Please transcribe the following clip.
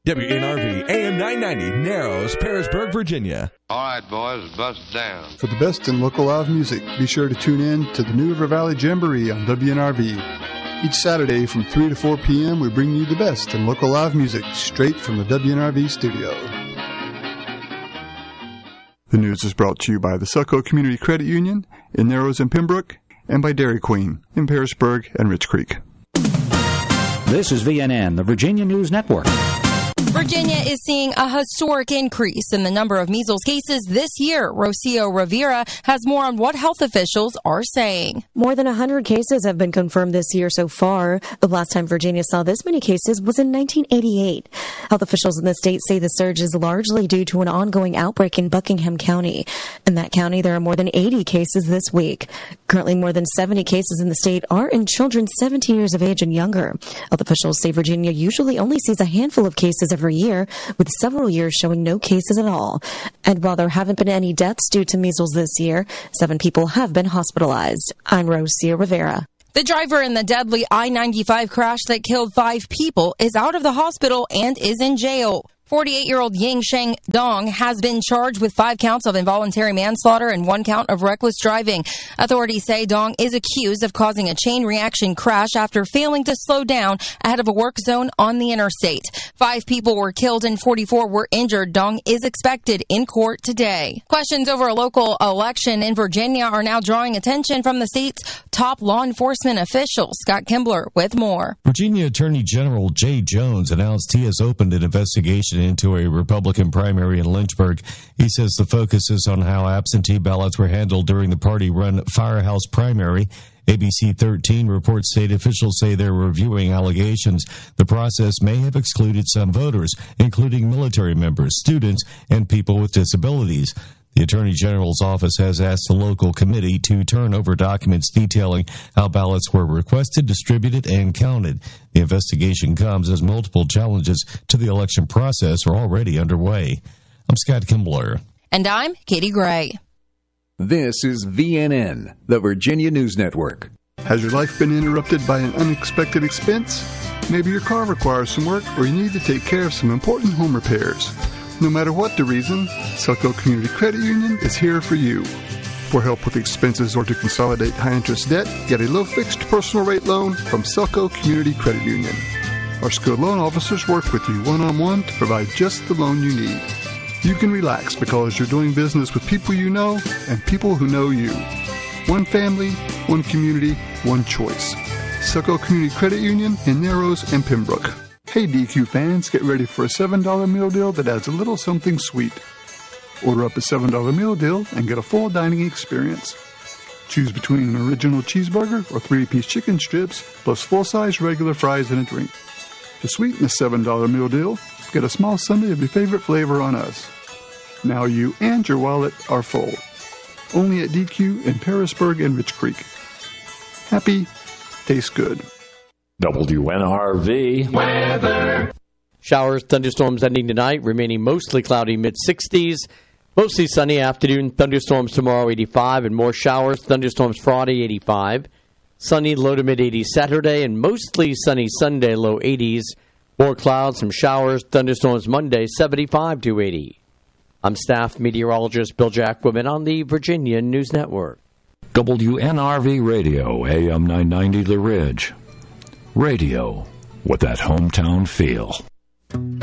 WNRV AM 990, Narrows, Pearisburg, Virginia. All right, boys, bust down. For the best in local live music, be sure to tune in to the New River Valley Jamboree on WNRV. Each Saturday from 3 to 4 p.m., we bring you the best in local live music straight from the WNRV studio. The news is brought to you by the Selco Community Credit Union in Narrows and Pembroke, and by Dairy Queen in Pearisburg and Rich Creek. This is VNN, the Virginia News Network. Virginia is seeing a historic increase in the number of measles cases this year. Rocio Rivera has more on what health officials are saying. More than 100 cases have been confirmed this year so far. The last time Virginia saw this many cases was in 1988. Health officials in the state say the surge is largely due to an ongoing outbreak in Buckingham County. In that county, there are more than 80 cases this week. Currently, more than 70 cases in the state are in children 17 years of age and younger. Health officials say Virginia usually only sees a handful of cases every year, with several years showing no cases at all. And while there haven't been any deaths due to measles this year, 7 people have been hospitalized. I'm Rocio Rivera. The driver in the deadly I-95 crash that killed 5 people is out of the hospital and is in jail. 48-year-old Ying Sheng Dong has been charged with 5 counts of involuntary manslaughter and 1 count of reckless driving. Authorities say Dong is accused of causing a chain reaction crash after failing to slow down ahead of a work zone on the interstate. 5 people were killed and 44 were injured. Dong is expected in court today. Questions over a local election in Virginia are now drawing attention from the state's top law enforcement officials. Scott Kimbler with more. Virginia Attorney General Jay Jones announced he has opened an investigation into a Republican primary in Lynchburg. He says the focus is on how absentee ballots were handled during the party-run Firehouse primary. ABC 13 reports state officials say they're reviewing allegations. The process may have excluded some voters, including military members, students, and people with disabilities. The Attorney General's office has asked the local committee to turn over documents detailing how ballots were requested, distributed, and counted. The investigation comes as multiple challenges to the election process are already underway. I'm Scott Kimbler. And I'm Katie Gray. This is VNN, the Virginia News Network. Has your life been interrupted by an unexpected expense? Maybe your car requires some work, or you need to take care of some important home repairs. No matter what the reason, Selco Community Credit Union is here for you. For help with expenses or to consolidate high-interest debt, get a low-fixed personal rate loan from Selco Community Credit Union. Our skilled loan officers work with you one-on-one to provide just the loan you need. You can relax because you're doing business with people you know and people who know you. One family, one community, one choice. Selco Community Credit Union in Narrows and Pembroke. Hey DQ fans, get ready for a $7 meal deal that adds a little something sweet. Order up a $7 meal deal and get a full dining experience. Choose between an original cheeseburger or 3-piece chicken strips, plus full-size regular fries and a drink. To sweeten the $7 meal deal, get a small sundae of your favorite flavor on us. Now you and your wallet are full. Only at DQ in Pearisburg and Rich Creek. Happy, tastes good. WNRV weather. Showers, thunderstorms ending tonight, remaining mostly cloudy, mid-60s. Mostly sunny afternoon, thunderstorms tomorrow, 85, and more showers, thunderstorms Friday, 85. Sunny, low to mid-80s Saturday, and mostly sunny Sunday, low 80s. More clouds, some showers, thunderstorms Monday, 75 to 80. I'm staff meteorologist Bill Jacquemin on the Virginia News Network. WNRV Radio, AM 990 The Ridge. Radio with that hometown feel.